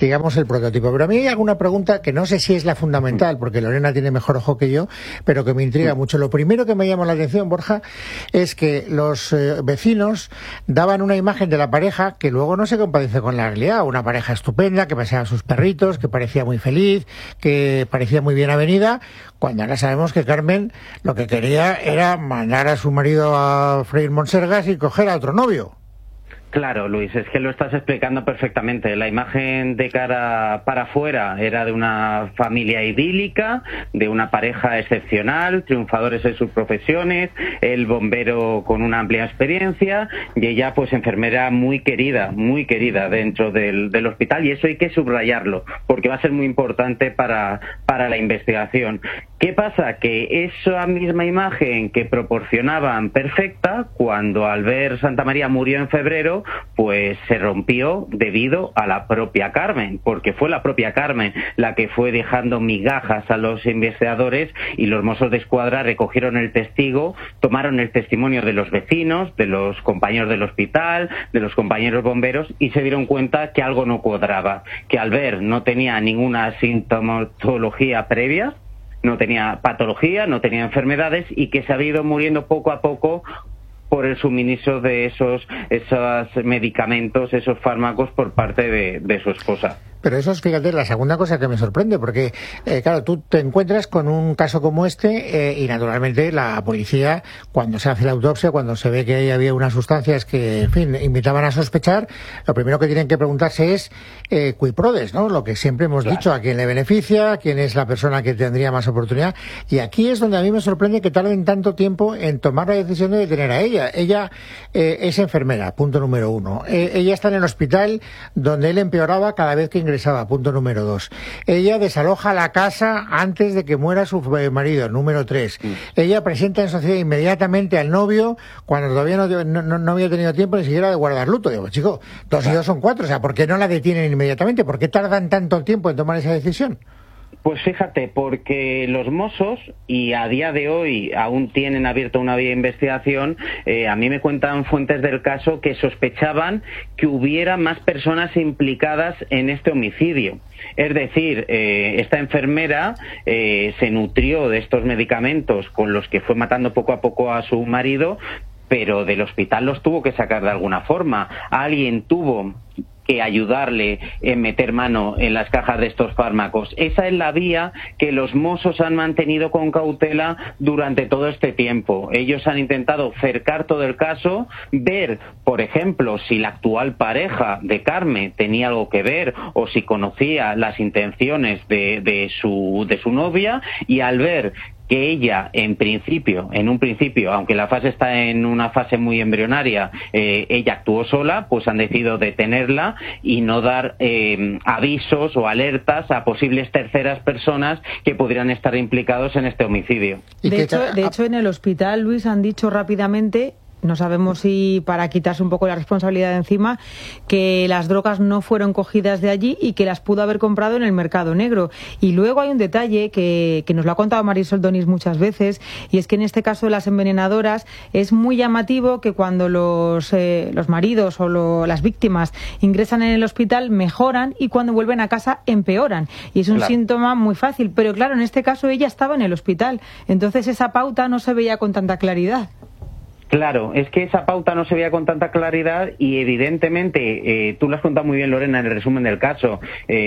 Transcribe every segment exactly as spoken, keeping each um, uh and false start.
digamos, el prototipo. Pero a mí hay alguna pregunta que no sé si es la fundamental, porque Lorena tiene mejor ojo que yo, pero que me intriga mucho. Lo primero que me llama la atención, Borja, es que los eh, vecinos daban una imagen de la pareja que luego no se compadece con la realidad. Una pareja estupenda, que paseaba a sus perritos, que parecía muy feliz, que parecía muy bien avenida, cuando ahora sabemos que Carmen lo que quería era mandar a su marido a freír monsergas y coger a otro novio. Claro, Luis, es que lo estás explicando perfectamente. La imagen de cara para afuera era de una familia idílica, de una pareja excepcional, triunfadores en sus profesiones, el bombero con una amplia experiencia y ella pues enfermera muy querida, muy querida dentro del, del hospital, y eso hay que subrayarlo porque va a ser muy importante para, para la investigación. ¿Qué pasa? Que esa misma imagen que proporcionaban perfecta, cuando Albert Santamaría murió en febrero, pues se rompió debido a la propia Carmen, porque fue la propia Carmen la que fue dejando migajas a los investigadores, y los Mossos de Escuadra recogieron el testigo, tomaron el testimonio de los vecinos, de los compañeros del hospital, de los compañeros bomberos, y se dieron cuenta que algo no cuadraba, que Albert no tenía ninguna sintomatología previa, no tenía patología, no tenía enfermedades, y que se había ido muriendo poco a poco por el suministro de esos, esos medicamentos, esos fármacos por parte de, de su esposa. Pero eso es, fíjate, la segunda cosa que me sorprende, porque, eh, claro, tú te encuentras con un caso como este eh, y, naturalmente, la policía, cuando se hace la autopsia, cuando se ve que ahí había unas sustancias que, en fin, invitaban a sospechar, lo primero que tienen que preguntarse es eh, qui prodest, ¿no? Lo que siempre hemos Claro. dicho, a quién le beneficia, a quién es la persona que tendría más oportunidad. Y aquí es donde a mí me sorprende que tarden tanto tiempo en tomar la decisión de detener a ella. Ella eh, es enfermera, punto número uno. Eh, ella está en el hospital donde él empeoraba cada vez que ingresaba. Punto número dos. Ella desaloja la casa antes de que muera su marido, número tres. Mm. Ella presenta en sociedad inmediatamente al novio cuando todavía no, no, no había tenido tiempo ni siquiera de guardar luto. Digo, chico, dos claro. y dos son cuatro. O sea, ¿por qué no la detienen inmediatamente? ¿Por qué tardan tanto tiempo en tomar esa decisión? Pues fíjate, porque los Mossos, y a día de hoy aún tienen abierta una vía de investigación, eh, a mí me cuentan fuentes del caso que sospechaban que hubiera más personas implicadas en este homicidio. Es decir, eh, esta enfermera eh, se nutrió de estos medicamentos con los que fue matando poco a poco a su marido, pero del hospital los tuvo que sacar de alguna forma. Alguien tuvo que ayudarle en meter mano en las cajas de estos fármacos. Esa es la vía que los Mossos han mantenido con cautela durante todo este tiempo. Ellos han intentado cercar todo el caso, ver, por ejemplo, si la actual pareja de Carmen tenía algo que ver o si conocía las intenciones de, de su, de su novia, y al ver que ella, en principio, en un principio, aunque la fase está en una fase muy embrionaria, eh, ella actuó sola, pues han decidido detenerla y no dar eh, avisos o alertas a posibles terceras personas que podrían estar implicados en este homicidio. De hecho, de hecho, en el hospital, Luis, han dicho rápidamente, no sabemos si para quitarse un poco la responsabilidad de encima, que las drogas no fueron cogidas de allí y que las pudo haber comprado en el mercado negro. Y luego hay un detalle que, que nos lo ha contado Marisol Donís muchas veces, y es que en este caso de las envenenadoras es muy llamativo que cuando los, eh, los maridos o lo, las víctimas ingresan en el hospital mejoran, y cuando vuelven a casa empeoran. Y es un claro. síntoma muy fácil. Pero claro, en este caso ella estaba en el hospital, entonces esa pauta no se veía con tanta claridad. Claro, es que esa pauta no se veía con tanta claridad y evidentemente, eh, tú lo has contado muy bien, Lorena, en el resumen del caso,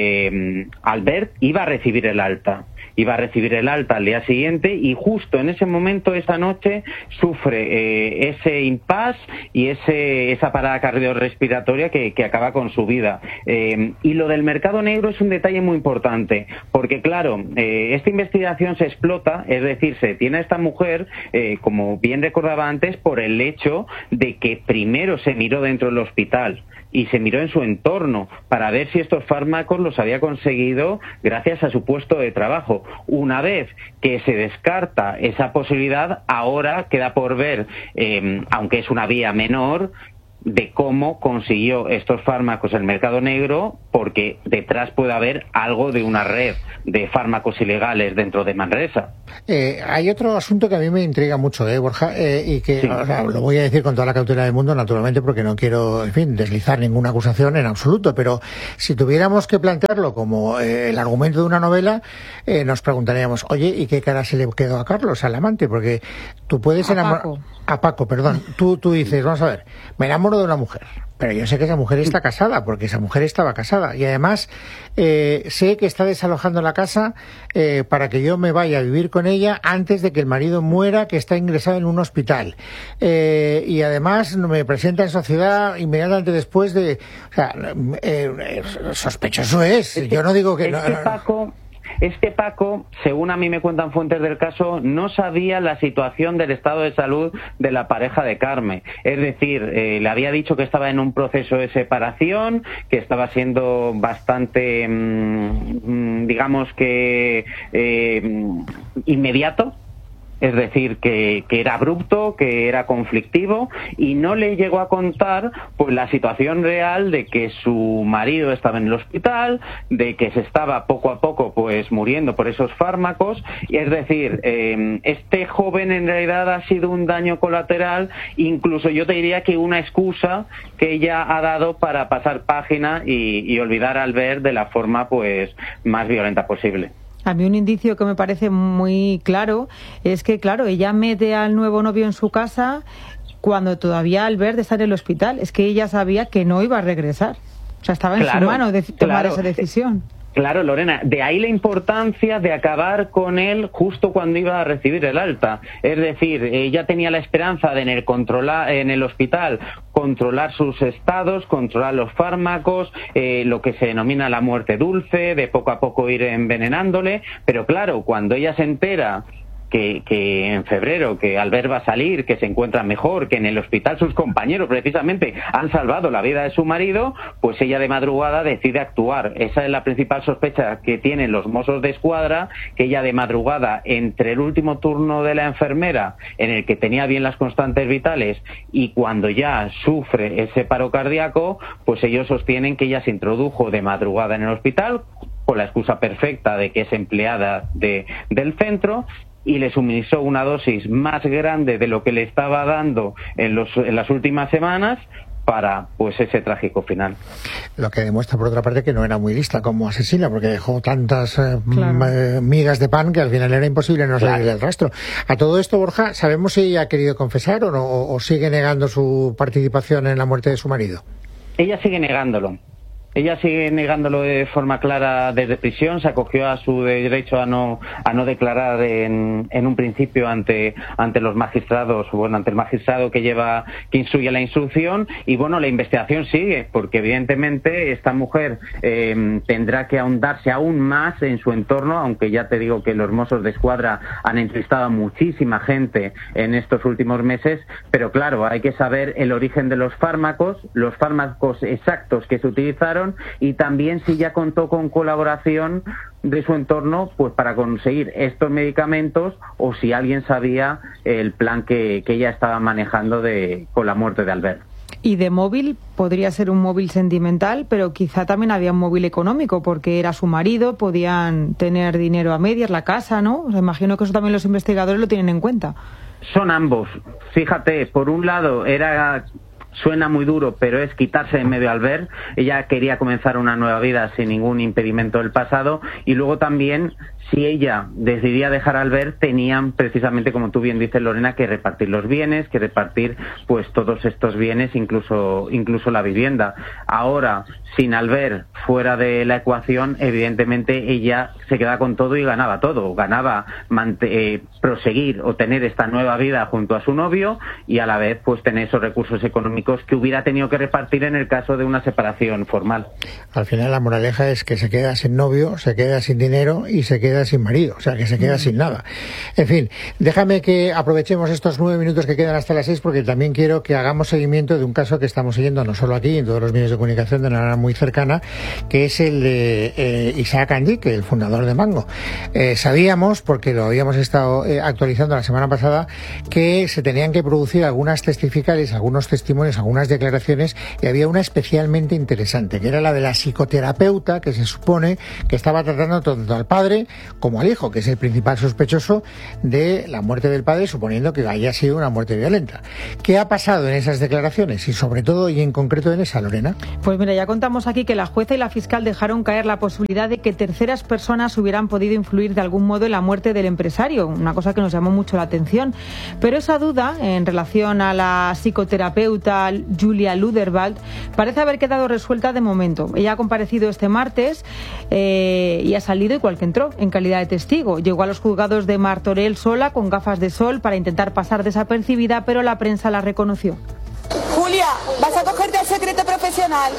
eh, Albert iba a recibir el alta. Iba a recibir el alta al día siguiente y justo en ese momento, esa noche, sufre eh, ese impasse y ese, esa parada cardiorrespiratoria que, que acaba con su vida. Eh, y lo del mercado negro es un detalle muy importante, porque claro, eh, esta investigación se explota, es decir, se tiene a esta mujer, eh, como bien recordaba antes, por el hecho de que primero se miró dentro del hospital y se miró en su entorno para ver si estos fármacos los había conseguido gracias a su puesto de trabajo. Una vez que se descarta esa posibilidad, ahora queda por ver, eh, aunque es una vía menor, de cómo consiguió estos fármacos en el mercado negro porque detrás puede haber algo de una red de fármacos ilegales dentro de Manresa. Eh, hay otro asunto que a mí me intriga mucho, ¿eh, Borja? Eh, y que sí. o sea, lo voy a decir con toda la cautela del mundo, naturalmente, porque no quiero, en fin, deslizar ninguna acusación en absoluto, pero si tuviéramos que plantearlo como eh, el argumento de una novela, eh, nos preguntaríamos, oye, ¿y qué cara se le quedó a Carlos, al amante? Porque tú puedes enamorar... Paco. A Paco, perdón. Tú, tú dices, vamos a ver, me enamoro de una mujer, pero yo sé que esa mujer está casada, porque esa mujer estaba casada. Y además, eh, sé que está desalojando la casa eh, para que yo me vaya a vivir con ella antes de que el marido muera, que está ingresado en un hospital. Eh, y además me presenta en sociedad inmediatamente después de... O sea, eh, sospechoso es. Este, yo no digo que... Este no, no, Paco... Este Paco, según a mí me cuentan fuentes del caso, no sabía la situación del estado de salud de la pareja de Carme. Es decir, eh, le había dicho que estaba en un proceso de separación, que estaba siendo bastante, mmm, digamos que, eh, inmediato. Es decir, que, que era abrupto, que era conflictivo, y no le llegó a contar pues la situación real de que su marido estaba en el hospital, de que se estaba poco a poco pues muriendo por esos fármacos. Y es decir, eh, este joven en realidad ha sido un daño colateral, incluso yo te diría que una excusa que ella ha dado para pasar página y, y olvidar a Albert de la forma pues más violenta posible. A mí un indicio que me parece muy claro es que, claro, ella mete al nuevo novio en su casa cuando todavía Albert está en el hospital. Es que ella sabía que no iba a regresar. O sea, estaba en claro, su mano de tomar claro. esa decisión. Claro, Lorena, de ahí la importancia de acabar con él justo cuando iba a recibir el alta. Es decir, ella tenía la esperanza de en el, controlar, en el hospital controlar sus estados, controlar los fármacos, eh, lo que se denomina la muerte dulce, de poco a poco ir envenenándole. Pero claro, cuando ella se entera que, que en febrero, que Albert va a salir, que se encuentra mejor, que en el hospital sus compañeros precisamente han salvado la vida de su marido, pues ella de madrugada decide actuar. Esa es la principal sospecha que tienen los Mossos de Escuadra, que ella de madrugada, entre el último turno de la enfermera, en el que tenía bien las constantes vitales, y cuando ya sufre ese paro cardíaco, pues ellos sostienen que ella se introdujo de madrugada en el hospital, con la excusa perfecta de que es empleada de, del centro, y le suministró una dosis más grande de lo que le estaba dando en, los, en las últimas semanas para pues ese trágico final. Lo que demuestra, por otra parte, que no era muy lista como asesina, porque dejó tantas eh, claro. migas de pan que al final era imposible no salir del rastro. A todo esto, Borja, ¿sabemos si ella ha querido confesar o no, o, o sigue negando su participación en la muerte de su marido? Ella sigue negándolo. Ella sigue negándolo de forma clara desde prisión, se acogió a su derecho a no a no declarar en, en un principio ante ante los magistrados, bueno, ante el magistrado que lleva que instruye la instrucción, y bueno, la investigación sigue, porque evidentemente esta mujer eh, tendrá que ahondarse aún más en su entorno, aunque ya te digo que los Mossos de Escuadra han entrevistado a muchísima gente en estos últimos meses, pero claro, hay que saber el origen de los fármacos, los fármacos exactos que se utilizaron, y también si ya contó con colaboración de su entorno pues para conseguir estos medicamentos, o si alguien sabía el plan que, que ella estaba manejando de, con la muerte de Albert. Y de móvil, podría ser un móvil sentimental, pero quizá también había un móvil económico, porque era su marido, podían tener dinero a medias, la casa, ¿no? O sea, imagino que eso también los investigadores lo tienen en cuenta. Son ambos. Fíjate, por un lado era... Suena muy duro, pero es quitarse en medio al ver. Ella quería comenzar una nueva vida sin ningún impedimento del pasado, y luego también, si ella decidía dejar a Albert, tenían precisamente, como tú bien dices, Lorena, que repartir los bienes, que repartir pues todos estos bienes, incluso incluso la vivienda. Ahora, sin Albert fuera de la ecuación, evidentemente ella se quedaba con todo y ganaba todo. Ganaba eh, proseguir o tener esta nueva vida junto a su novio, y a la vez pues tener esos recursos económicos que hubiera tenido que repartir en el caso de una separación formal. Al final la moraleja es que se queda sin novio, se queda sin dinero y se queda queda sin marido, o sea, que se queda mm. sin nada. En fin, déjame que aprovechemos estos nueve minutos que quedan hasta las seis, porque también quiero que hagamos seguimiento de un caso que estamos siguiendo no solo aquí, en todos los medios de comunicación de una manera muy cercana, que es el de eh, Isaac Andic, el fundador de Mango. Eh, sabíamos, porque lo habíamos estado eh, actualizando la semana pasada, que se tenían que producir algunas testificales, algunos testimonios, algunas declaraciones, y había una especialmente interesante, que era la de la psicoterapeuta, que se supone que estaba tratando tanto al padre como al hijo, que es el principal sospechoso de la muerte del padre, suponiendo que haya sido una muerte violenta. ¿Qué ha pasado en esas declaraciones? Y sobre todo, y en concreto en esa, Lorena. Pues mira, ya contamos aquí que la jueza y la fiscal dejaron caer la posibilidad de que terceras personas hubieran podido influir de algún modo en la muerte del empresario, una cosa que nos llamó mucho la atención. Pero esa duda, en relación a la psicoterapeuta Julia Luderwald, parece haber quedado resuelta de momento. Ella ha comparecido este martes eh, y ha salido igual que entró, en calidad de testigo. Llegó a los juzgados de Martorell sola, con gafas de sol, para intentar pasar desapercibida, pero la prensa la reconoció. Julia, ¿vas a cogerte el secreto profesional?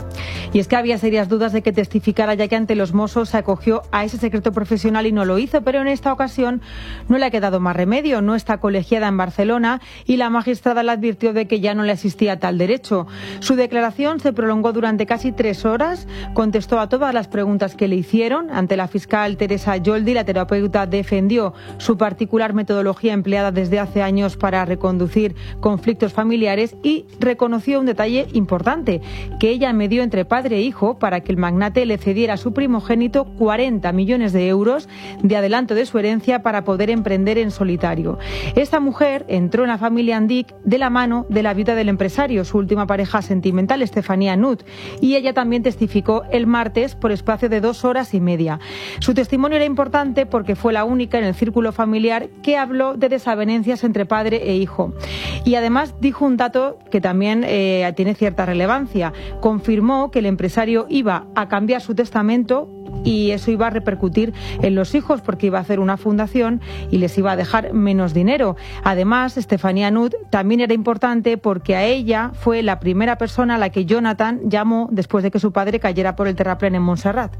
Y es que había serias dudas de que testificara, ya que ante los Mossos se acogió a ese secreto profesional y no lo hizo, pero en esta ocasión no le ha quedado más remedio. No está colegiada en Barcelona y la magistrada le advirtió de que ya no le asistía tal derecho. Su declaración se prolongó durante casi tres horas, contestó a todas las preguntas que le hicieron. Ante la fiscal Teresa Joldi, la terapeuta defendió su particular metodología empleada desde hace años para reconducir conflictos familiares y reconoció un detalle importante, que ella medió entre padres padre e hijo para que el magnate le cediera a su primogénito cuarenta millones de euros de adelanto de su herencia para poder emprender en solitario. Esta mujer entró en la familia Andic de la mano de la viuda del empresario, su última pareja sentimental, Estefanía Nut, y ella también testificó el martes por espacio de dos horas y media. Su testimonio era importante porque fue la única en el círculo familiar que habló de desavenencias entre padre e hijo. Y además dijo un dato que también eh, tiene cierta relevancia. Confirmó que el empresario iba a cambiar su testamento y eso iba a repercutir en los hijos porque iba a hacer una fundación y les iba a dejar menos dinero. Además, Estefanía Nut también era importante porque a ella fue la primera persona a la que Jonathan llamó después de que su padre cayera por el terraplén en Montserrat.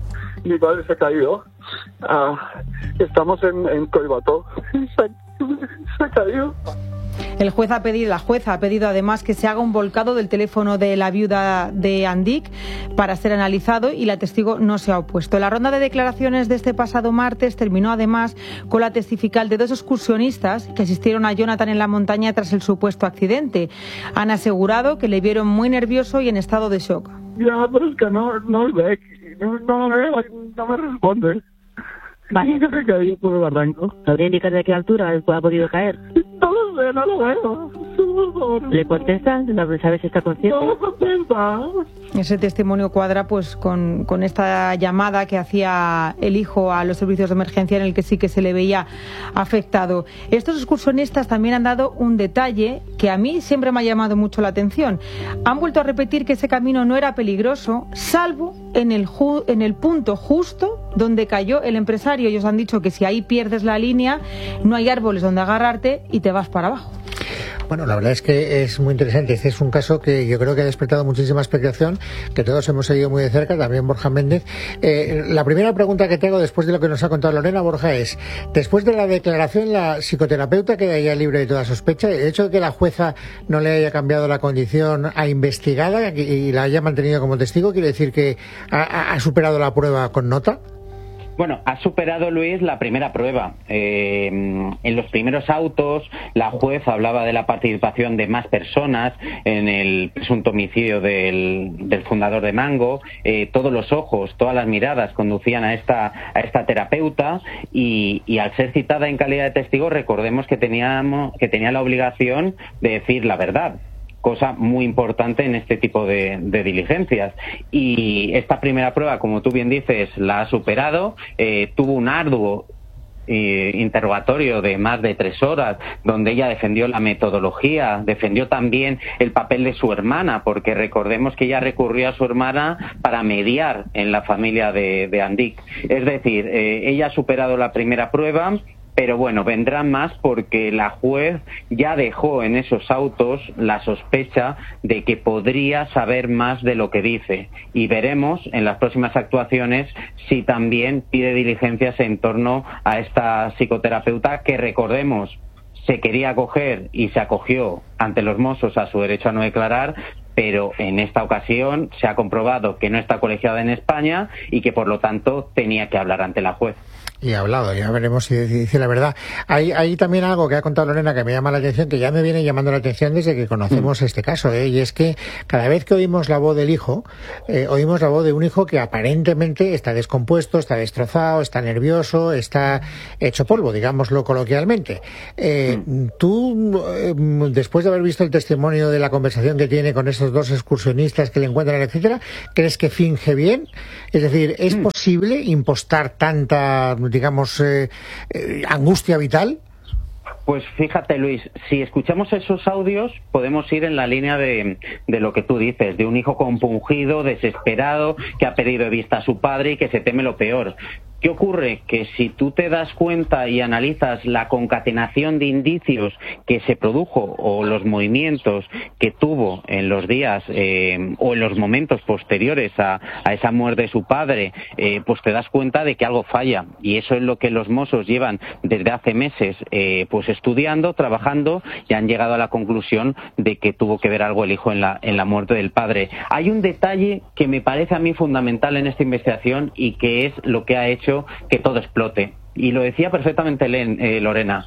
Mi padre se ha caído. Ah, estamos en, en Collbató. Se, se ha caído. El juez ha pedido, la jueza ha pedido además que se haga un volcado del teléfono de la viuda de Andic para ser analizado y la testigo no se ha opuesto. La ronda de declaraciones de este pasado martes terminó además con la testifical de dos excursionistas que asistieron a Jonathan en la montaña tras el supuesto accidente. Han asegurado que le vieron muy nervioso y en estado de shock. Ya, pero es que no, no el ve, no, no, no me responde. Vale. Que se cayó por el barranco. ¿Sabría indicar de qué altura ha podido caer? No lo sé, no lo veo. Por favor. ¿Le contestas? ¿Sabes si está consciente? No lo contesta. Ese testimonio cuadra pues con, con esta llamada que hacía el hijo a los servicios de emergencia en el que sí que se le veía afectado. Estos excursionistas también han dado un detalle que a mí siempre me ha llamado mucho la atención. Han vuelto a repetir que ese camino no era peligroso, salvo en el, ju- en el punto justo donde cayó el empresario. Ellos han dicho que si ahí pierdes la línea, no hay árboles donde agarrarte y te vas para abajo. Bueno, la verdad es que es muy interesante. Este es un caso que yo creo que ha despertado muchísima expectación, que todos hemos seguido muy de cerca, también Borja Méndez. Eh, la primera pregunta que te hago después de lo que nos ha contado Lorena, Borja, es, después de la declaración, la psicoterapeuta queda ya libre de toda sospecha. El hecho de que la jueza no le haya cambiado la condición a investigada y la haya mantenido como testigo, ¿quiere decir que ha, ha superado la prueba con nota? Bueno, ha superado, Luis, la primera prueba. Eh, en los primeros autos, la juez hablaba de la participación de más personas en el presunto homicidio del, del fundador de Mango. Eh, todos los ojos, todas las miradas conducían a esta, a esta terapeuta y, y al ser citada en calidad de testigo, recordemos que, teníamos, que tenía la obligación de decir la verdad. Cosa muy importante en este tipo de, de diligencias. Y esta primera prueba, como tú bien dices, la ha superado. Eh, tuvo un arduo eh, interrogatorio de más de tres horas, donde ella defendió la metodología, defendió también el papel de su hermana, porque recordemos que ella recurrió a su hermana para mediar en la familia de, de Andic. Es decir, eh, ella ha superado la primera prueba Pero bueno, vendrán más porque la juez ya dejó en esos autos la sospecha de que podría saber más de lo que dice. Y veremos en las próximas actuaciones si también pide diligencias en torno a esta psicoterapeuta que, recordemos, se quería acoger y se acogió ante los Mossos a su derecho a no declarar, pero en esta ocasión se ha comprobado que no está colegiada en España y que por lo tanto tenía que hablar ante la juez. Y ha hablado, ya veremos si dice la verdad. Hay, hay también algo que ha contado Lorena que me llama la atención, que ya me viene llamando la atención desde que conocemos mm. este caso, ¿eh? Y es que cada vez que oímos la voz del hijo, eh, oímos la voz de un hijo que aparentemente está descompuesto, está destrozado, está nervioso, está hecho polvo, digámoslo coloquialmente. Eh, mm. Tú, eh, después de haber visto el testimonio de la conversación que tiene con esos dos excursionistas que le encuentran, etcétera, ¿crees que finge bien? Es decir, ¿es mm. posible impostar tanta, digamos, eh, eh, angustia vital? Pues fíjate, Luis, si escuchamos esos audios podemos ir en la línea de, de lo que tú dices, de un hijo compungido, desesperado, que ha perdido de vista a su padre y que se teme lo peor. ¿Qué ocurre? Que si tú te das cuenta y analizas la concatenación de indicios que se produjo o los movimientos que tuvo en los días eh, o en los momentos posteriores a, a esa muerte de su padre, eh, pues te das cuenta de que algo falla. Y eso es lo que los Mossos llevan desde hace meses eh, pues estudiando, trabajando, y han llegado a la conclusión de que tuvo que ver algo el hijo en la, en la muerte del padre. Hay un detalle que me parece a mí fundamental en esta investigación y que es lo que ha hecho que todo explote. Y lo decía perfectamente Len, eh, Lorena.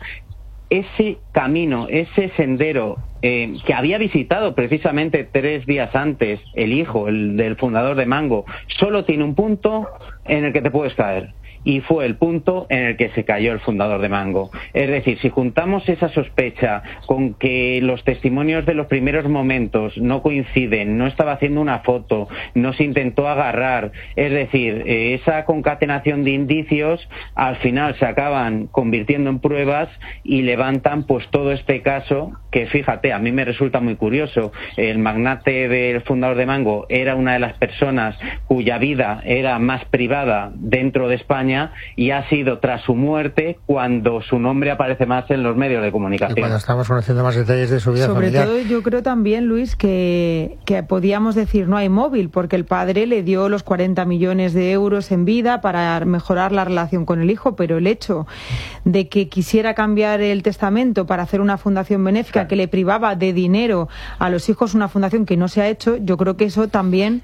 Ese camino, ese sendero eh, que había visitado precisamente tres días antes el hijo, el del fundador de Mango, solo tiene un punto en el que te puedes caer. Y fue el punto en el que se cayó el fundador de Mango. Es decir, si juntamos esa sospecha con que los testimonios de los primeros momentos no coinciden, no estaba haciendo una foto, no se intentó agarrar, es decir, eh, esa concatenación de indicios al final se acaban convirtiendo en pruebas y levantan pues todo este caso que, fíjate, a mí me resulta muy curioso. El magnate del fundador de Mango era una de las personas cuya vida era más privada dentro de España, y ha sido tras su muerte cuando su nombre aparece más en los medios de comunicación. Y cuando estamos conociendo más detalles de su vida Sobre familiar. todo yo creo también, Luis, que, que podíamos decir no hay móvil, porque el padre le dio los cuarenta millones de euros en vida para mejorar la relación con el hijo, pero el hecho de que quisiera cambiar el testamento para hacer una fundación benéfica, claro, que le privaba de dinero a los hijos, una fundación que no se ha hecho, yo creo que eso también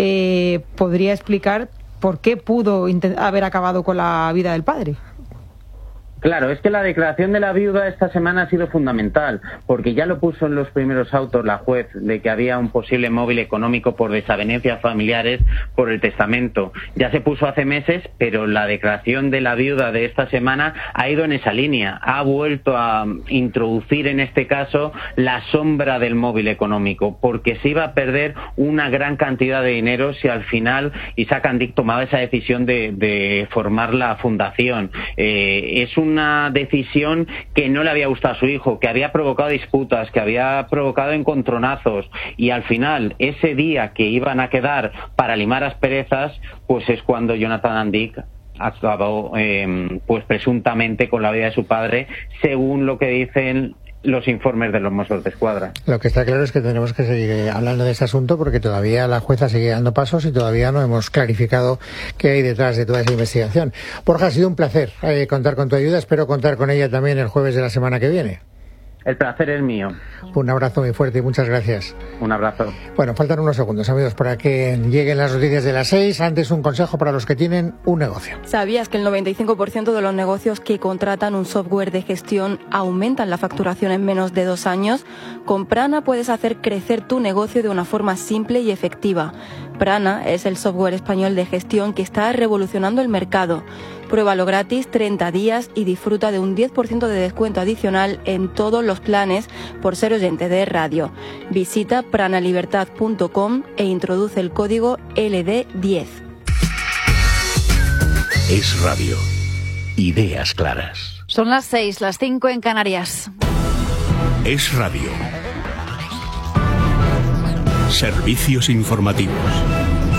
eh, podría explicar ¿por qué pudo haber acabado con la vida del padre? Claro, es que la declaración de la viuda esta semana ha sido fundamental, porque ya lo puso en los primeros autos la juez de que había un posible móvil económico por desavenencias familiares por el testamento. Ya se puso hace meses, pero la declaración de la viuda de esta semana ha ido en esa línea. Ha vuelto a introducir en este caso la sombra del móvil económico, porque se iba a perder una gran cantidad de dinero si al final Isaac Andic tomaba esa decisión de, de formar la fundación. Eh, es un una decisión que no le había gustado a su hijo, que había provocado disputas, que había provocado encontronazos, y al final, ese día que iban a quedar para limar asperezas, pues es cuando Jonathan Andic acabó eh, pues presuntamente con la vida de su padre, según lo que dicen los informes de los Mossos de Escuadra. Lo que está claro es que tenemos que seguir hablando de este asunto porque todavía la jueza sigue dando pasos y todavía no hemos clarificado qué hay detrás de toda esa investigación. Borja, ha sido un placer eh, contar con tu ayuda. Espero contar con ella también el jueves de la semana que viene. El placer es mío. Un abrazo muy fuerte y muchas gracias. Un abrazo. Bueno, faltan unos segundos, amigos, para que lleguen las noticias de las seis. Antes, un consejo para los que tienen un negocio. ¿Sabías que el noventa y cinco por ciento de los negocios que contratan un software de gestión aumentan la facturación en menos de dos años? Con Prana puedes hacer crecer tu negocio de una forma simple y efectiva. Prana es el software español de gestión que está revolucionando el mercado. Pruébalo gratis treinta días y disfruta de un diez por ciento de descuento adicional en todos los planes por ser oyente de radio. Visita pranalibertad punto com e introduce el código L D diez. Es radio. Ideas claras. Son las seis, las cinco en Canarias. Es radio. Servicios informativos.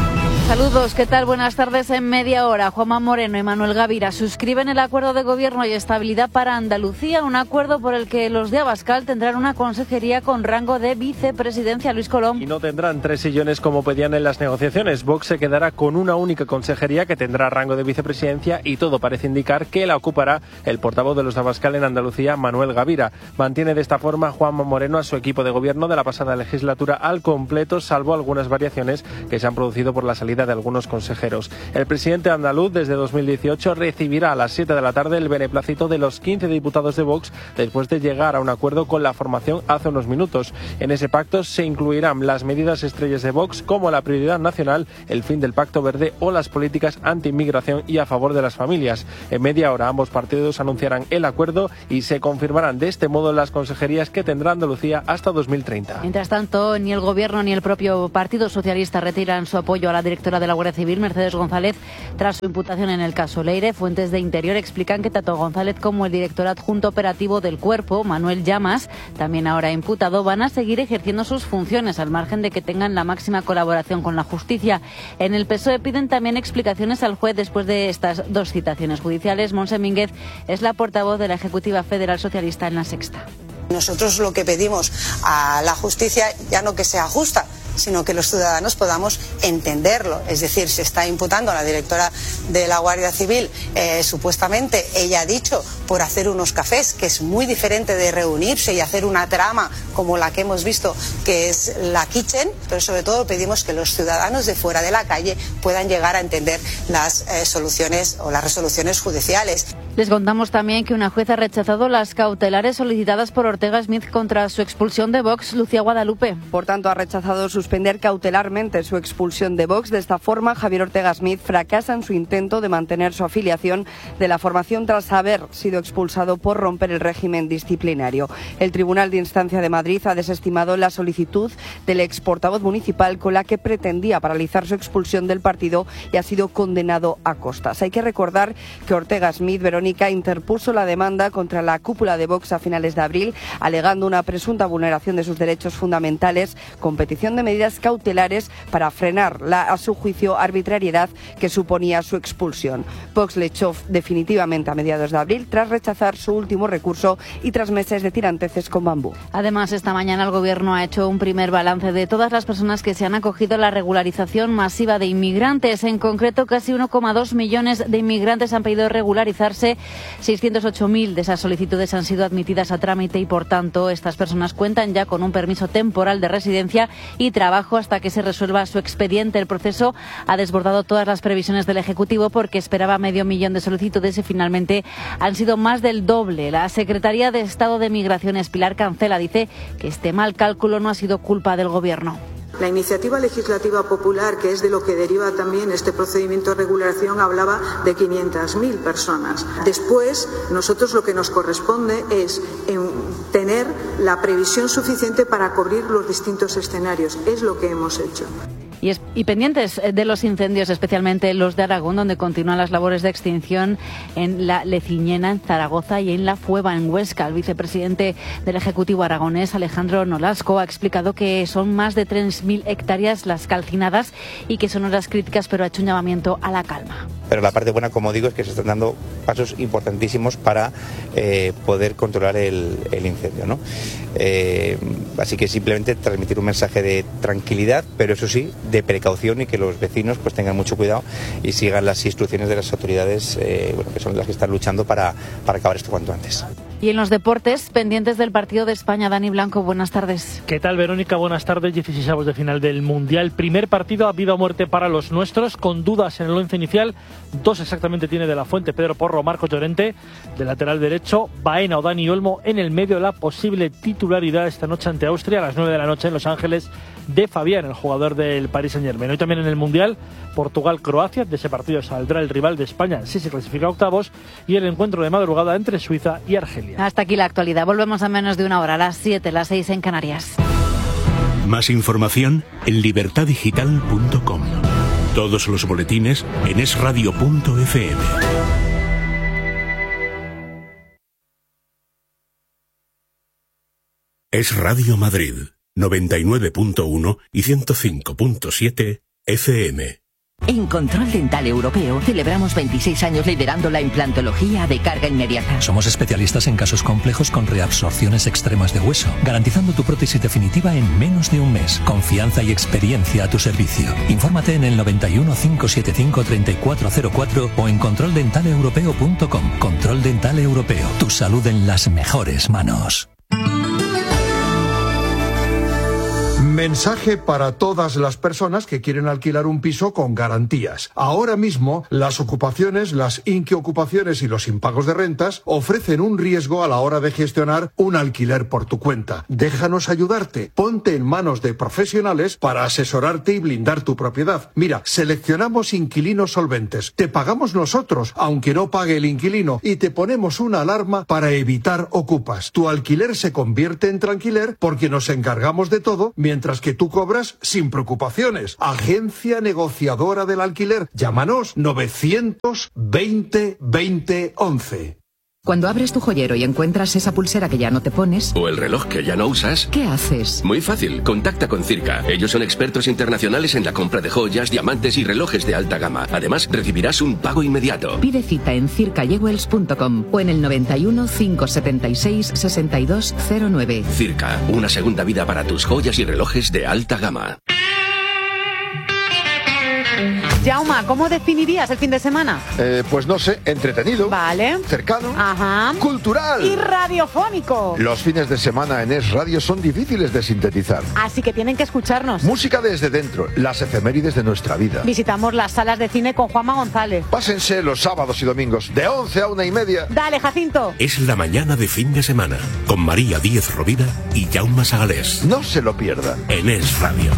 Saludos, ¿qué tal? Buenas tardes. En media hora, Juanma Moreno y Manuel Gavira suscriben el acuerdo de gobierno y estabilidad para Andalucía, un acuerdo por el que los de Abascal tendrán una consejería con rango de vicepresidencia. Luis Colom. Y no tendrán tres sillones como pedían en las negociaciones. Vox se quedará con una única consejería que tendrá rango de vicepresidencia y todo parece indicar que la ocupará el portavoz de los de Abascal en Andalucía, Manuel Gavira. Mantiene de esta forma Juanma Moreno a su equipo de gobierno de la pasada legislatura al completo, salvo algunas variaciones que se han producido por la salida de algunos consejeros. El presidente andaluz desde dos mil dieciocho recibirá a las siete de la tarde el beneplácito de los quince diputados de Vox después de llegar a un acuerdo con la formación hace unos minutos. En ese pacto se incluirán las medidas estrellas de Vox como la prioridad nacional, el fin del Pacto Verde o las políticas anti-inmigración y a favor de las familias. En media hora ambos partidos anunciarán el acuerdo y se confirmarán de este modo las consejerías que tendrá Andalucía hasta dos mil treinta. Mientras tanto, ni el Gobierno ni el propio Partido Socialista retiran su apoyo a la directora de la Guardia Civil, Mercedes González, tras su imputación en el caso Leire. Fuentes de Interior explican que tanto González como el director adjunto operativo del cuerpo, Manuel Llamas, también ahora imputado, van a seguir ejerciendo sus funciones al margen de que tengan la máxima colaboración con la justicia. En el P S O E piden también explicaciones al juez después de estas dos citaciones judiciales. Montse Mínguez es la portavoz de la Ejecutiva Federal Socialista en La Sexta. Nosotros lo que pedimos a la justicia ya no que sea justa, sino que los ciudadanos podamos entenderlo. Es decir, se está imputando a la directora de la Guardia Civil, eh, supuestamente, ella ha dicho, por hacer unos cafés, que es muy diferente de reunirse y hacer una trama como la que hemos visto, que es la Kitchen, pero sobre todo pedimos que los ciudadanos de fuera de la calle puedan llegar a entender las eh, soluciones o las resoluciones judiciales. Les contamos también que una juez ha rechazado las cautelares solicitadas por Ortega Smith contra su expulsión de Vox. Lucía Guadalupe. Por tanto, ha rechazado suspender cautelarmente su expulsión de Vox. De esta forma, Javier Ortega Smith fracasa en su intento de mantener su afiliación de la formación tras haber sido expulsado por romper el régimen disciplinario. El Tribunal de Instancia de Madrid ha desestimado la solicitud del ex portavoz municipal con la que pretendía paralizar su expulsión del partido y ha sido condenado a costas. Hay que recordar que Ortega Smith, Verónica, interpuso la demanda contra la cúpula de Vox a finales de abril, alegando una presunta vulneración de sus derechos fundamentales con petición de medidas cautelares para frenar la, a su juicio, arbitrariedad que suponía su expulsión. Vox le echó definitivamente a mediados de abril tras rechazar su último recurso y tras meses de tiranteces con Bambú. Además, esta mañana el Gobierno ha hecho un primer balance de todas las personas que se han acogido a la regularización masiva de inmigrantes. En concreto, casi uno coma dos millones de inmigrantes han pedido regularizarse. seiscientos ocho mil de esas solicitudes han sido admitidas a trámite y, por tanto, estas personas cuentan ya con un permiso temporal de residencia y trabajo hasta que se resuelva su expediente. El proceso ha desbordado todas las previsiones del Ejecutivo porque esperaba medio millón de solicitudes y finalmente han sido más del doble. La Secretaría de Estado de Migraciones, Pilar Cancela, dice que este mal cálculo no ha sido culpa del Gobierno. La iniciativa legislativa popular, que es de lo que deriva también este procedimiento de regulación, hablaba de quinientas mil personas. Después, nosotros lo que nos corresponde es tener la previsión suficiente para cubrir los distintos escenarios. Es lo que hemos hecho. Y, es, y pendientes de los incendios, especialmente los de Aragón, donde continúan las labores de extinción en la Leciñena, en Zaragoza, y en la Fueva, en Huesca. El vicepresidente del Ejecutivo aragonés, Alejandro Nolasco, ha explicado que son más de tres mil hectáreas las calcinadas y que son horas críticas, pero ha hecho un llamamiento a la calma. Pero la parte buena, como digo, es que se están dando pasos importantísimos para eh, poder controlar el, el incendio, ¿no? Eh, así que simplemente transmitir un mensaje de tranquilidad, pero eso sí, de precaución, y que los vecinos pues tengan mucho cuidado y sigan las instrucciones de las autoridades, eh, bueno, que son las que están luchando para, para acabar esto cuanto antes. Y en los deportes, pendientes del partido de España, Dani Blanco, buenas tardes. ¿Qué tal, Verónica? Buenas tardes. dieciséisavos de final del Mundial. Primer partido a vida o muerte para los nuestros, con dudas en el once inicial. Dos exactamente tiene De la Fuente, Pedro Porro, Marco Llorente. De lateral derecho, Baena o Dani Olmo. En el medio, la posible titularidad esta noche ante Austria, a las nueve de la noche en Los Ángeles, de Fabián, el jugador del Paris Saint-Germain. Hoy también en el Mundial, Portugal-Croacia. De ese partido saldrá el rival de España si se clasifica a octavos. Y el encuentro de madrugada entre Suiza y Argelia. Hasta aquí la actualidad. Volvemos a menos de una hora, a las siete, las seis en Canarias. Más información en libertad digital punto com. Todos los boletines en es radio punto efe eme. Es Radio Madrid, noventa y nueve punto uno y ciento cinco punto siete efe eme. En Control Dental Europeo celebramos veintiséis años liderando la implantología de carga inmediata. Somos especialistas en casos complejos con reabsorciones extremas de hueso, garantizando tu prótesis definitiva en menos de un mes. Confianza y experiencia a tu servicio. Infórmate en el noventa y uno, cinco setenta y cinco, treinta y cuatro cero cuatro o en control dental europeo punto com. Control Dental Europeo. Tu salud en las mejores manos. Mensaje para todas las personas que quieren alquilar un piso con garantías. Ahora mismo, las ocupaciones, las inquiocupaciones y los impagos de rentas ofrecen un riesgo a la hora de gestionar un alquiler por tu cuenta. Déjanos ayudarte. Ponte en manos de profesionales para asesorarte y blindar tu propiedad. Mira, seleccionamos inquilinos solventes. Te pagamos nosotros, aunque no pague el inquilino, y te ponemos una alarma para evitar ocupas. Tu alquiler se convierte en tranquiler porque nos encargamos de todo, mientras que tú cobras sin preocupaciones. Agencia negociadora del alquiler. Llámanos novecientos veinte veinte once. Cuando abres tu joyero y encuentras esa pulsera que ya no te pones, o el reloj que ya no usas, ¿qué haces? Muy fácil, contacta con Circa. Ellos son expertos internacionales en la compra de joyas, diamantes y relojes de alta gama. Además, recibirás un pago inmediato. Pide cita en circa jewels punto com o en el noventa y uno, cinco setenta y seis, sesenta y dos cero nueve. Circa, una segunda vida para tus joyas y relojes de alta gama. Jauma, ¿cómo definirías el fin de semana? Eh, pues no sé, entretenido. Vale. Cercano. Ajá. Cultural. Y radiofónico. Los fines de semana en Es Radio son difíciles de sintetizar. Así que tienen que escucharnos. Música desde dentro, las efemérides de nuestra vida. Visitamos las salas de cine con Juanma González. Pásense los sábados y domingos, de once a una y media. Dale, Jacinto. Es la mañana de fin de semana, con María Díez Rovira y Jaume Sagalés. No se lo pierda. En Es Radio.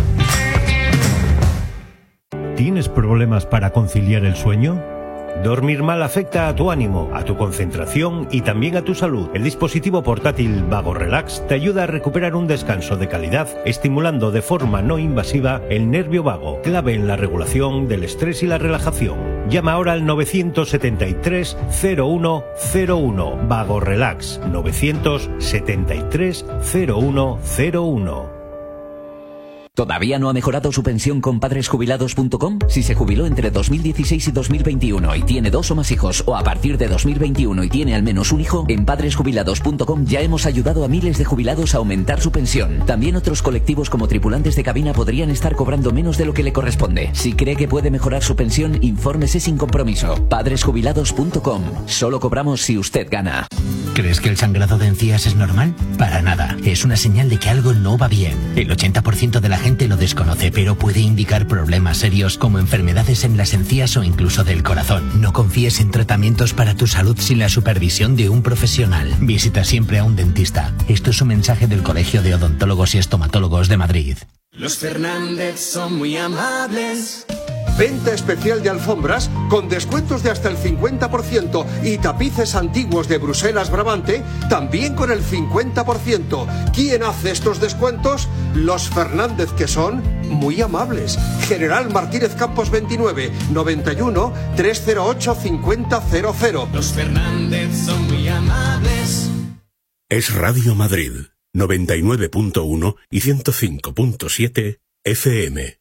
¿Tienes problemas para conciliar el sueño? Dormir mal afecta a tu ánimo, a tu concentración y también a tu salud. El dispositivo portátil Vago Relax te ayuda a recuperar un descanso de calidad, estimulando de forma no invasiva el nervio vago, clave en la regulación del estrés y la relajación. Llama ahora al novecientos setenta y tres, cero uno cero uno. Vago Relax, novecientos setenta y tres, cero uno cero uno. ¿Todavía no ha mejorado su pensión con padres jubilados punto com? Si se jubiló entre dos mil dieciséis y dos mil veintiuno y tiene dos o más hijos, o a partir de dos mil veintiuno y tiene al menos un hijo, en padres jubilados punto com ya hemos ayudado a miles de jubilados a aumentar su pensión. También otros colectivos como tripulantes de cabina podrían estar cobrando menos de lo que le corresponde. Si cree que puede mejorar su pensión, infórmese sin compromiso. padres jubilados punto com. Solo cobramos si usted gana. ¿Crees que el sangrado de encías es normal? Para nada. Es una señal de que algo no va bien. El ochenta por ciento de la gente lo desconoce, pero puede indicar problemas serios como enfermedades en las encías o incluso del corazón. No confíes en tratamientos para tu salud sin la supervisión de un profesional. Visita siempre a un dentista. Esto es un mensaje del Colegio de Odontólogos y Estomatólogos de Madrid. Los Fernández son muy amables. Venta especial de alfombras con descuentos de hasta el cincuenta por ciento y tapices antiguos de Bruselas Brabante también con el cincuenta por ciento. ¿Quién hace estos descuentos? Los Fernández, que son muy amables. General Martínez Campos veintinueve, noventa y uno, trescientos ocho, cincuenta cero cero. Los Fernández son muy amables. Es Radio Madrid, noventa y nueve punto uno y ciento cinco punto siete F M.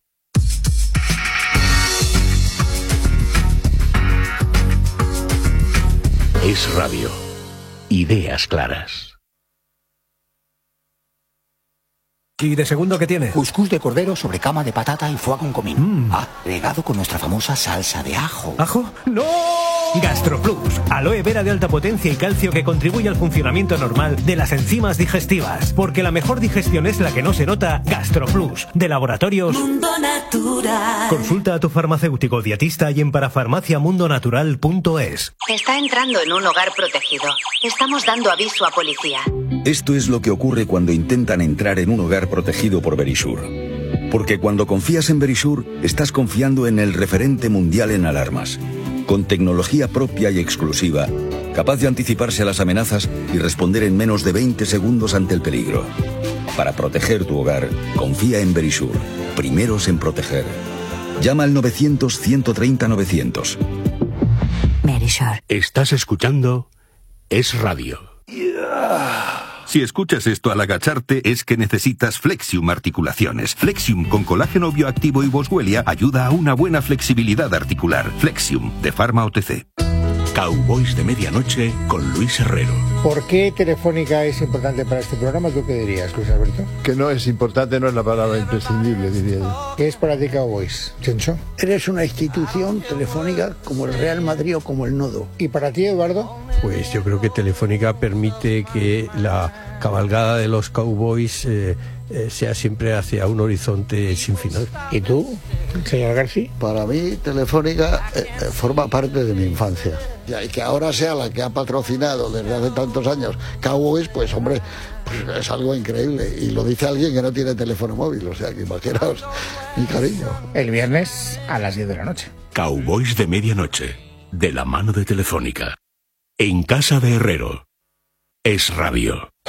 Es Radio. Ideas claras. ¿Y de segundo qué tiene? Cuscús de cordero sobre cama de patata y foie con comino. Mm. Agregado con nuestra famosa salsa de ajo. ¿Ajo? ¡No! GastroPlus, aloe vera de alta potencia y calcio que contribuye al funcionamiento normal de las enzimas digestivas. Porque la mejor digestión es la que no se nota. GastroPlus, de Laboratorios Mundo Natural. Consulta a tu farmacéutico dietista y en parafarmacia mundo natural punto es. Está entrando en un hogar protegido. Estamos dando aviso a policía. Esto es lo que ocurre cuando intentan entrar en un hogar protegido por Verisur. Porque cuando confías en Verisur, estás confiando en el referente mundial en alarmas. Con tecnología propia y exclusiva, capaz de anticiparse a las amenazas y responder en menos de veinte segundos ante el peligro. Para proteger tu hogar, confía en Verisur. Primeros en proteger. Llama al novecientos, ciento treinta, novecientos. Verisur. Estás escuchando Es Radio. Si escuchas esto al agacharte es que necesitas Flexium Articulaciones. Flexium con colágeno bioactivo y boswellia ayuda a una buena flexibilidad articular. Flexium, de Pharma O T C. Cowboys de Medianoche con Luis Herrero. ¿Por qué Telefónica es importante para este programa? ¿Tú qué dirías, Luis Alberto? Que no es importante, no es la palabra imprescindible, diría yo. ¿Qué es para ti Cowboys, Chencho? Eres una institución telefónica como el Real Madrid o como el Nodo. ¿Y para ti, Eduardo? Pues yo creo que Telefónica permite que la cabalgada de los Cowboys eh, eh, sea siempre hacia un horizonte sin final. ¿Y tú, señor García? Para mí, Telefónica eh, eh, forma parte de mi infancia. Y que ahora sea la que ha patrocinado desde hace tantos años Cowboys, pues hombre, pues es algo increíble. Y lo dice alguien que no tiene teléfono móvil, o sea que imaginaos mi cariño. El viernes a las diez de la noche. Cowboys de Medianoche, de la mano de Telefónica. En casa de Herrero. Es Radio.